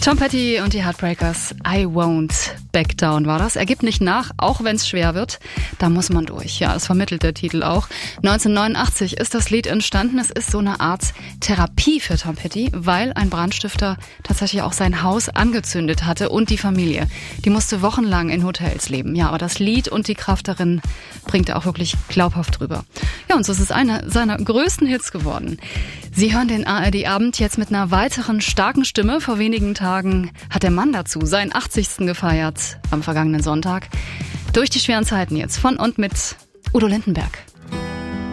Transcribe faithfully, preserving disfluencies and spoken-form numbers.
Tom Petty und die Heartbreakers, I Won't Back Down war das. Er gibt nicht nach, auch wenn es schwer wird. Da muss man durch. Ja, das vermittelt der Titel auch. neunzehnhundertneunundachtzig ist das Lied entstanden. Es ist so eine Art Therapie für Tom Petty, weil ein Brandstifter tatsächlich auch sein Haus angezündet hatte und die Familie. Die musste wochenlang in Hotels leben. Ja, aber das Lied und die Kraft darin bringt er auch wirklich glaubhaft drüber. Ja, und so ist es einer seiner größten Hits geworden. Sie hören den A R D-Abend jetzt mit einer weiteren starken Stimme. Vor wenigen Tagen hat der Mann dazu seinen achtzigsten gefeiert am vergangenen Sonntag. Durch die schweren Zeiten jetzt von und mit Udo Lindenberg.